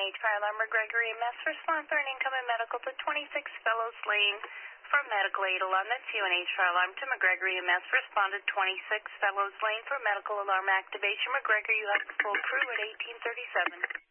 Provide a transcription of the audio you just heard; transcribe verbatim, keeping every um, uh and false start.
H fire alarm, McGregor E M S. Response for an incoming medical to twenty-six Fellows Lane for medical aid alarm. That's U N H fire alarm to McGregor E M S. Responded twenty-six Fellows Lane for medical alarm activation. McGregor, you have the full crew at eighteen thirty-seven.